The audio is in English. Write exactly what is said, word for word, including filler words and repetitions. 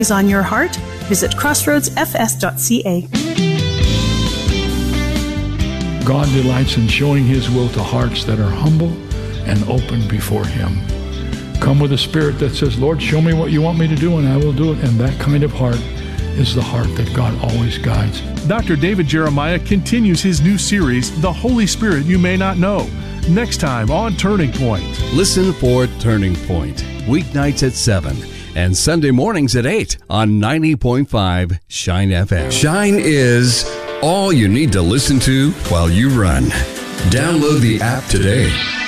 is on your heart, visit crossroads f s dot c a. God delights in showing His will to hearts that are humble and open before Him. Come with a spirit that says, Lord, show me what you want me to do, and I will do it. And that kind of heart is the heart that God always guides. Doctor David Jeremiah continues his new series, The Holy Spirit You May Not Know, next time on Turning Point. Listen for Turning Point, weeknights at seven and Sunday mornings at eight on ninety point five Shine F M. Shine is all you need to listen to while you run. Download the app today.